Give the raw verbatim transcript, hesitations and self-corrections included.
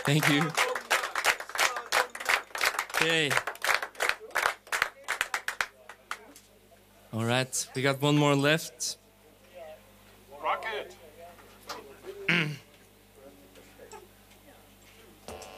Thank you. Okay. All right, we got one more left. Rocket.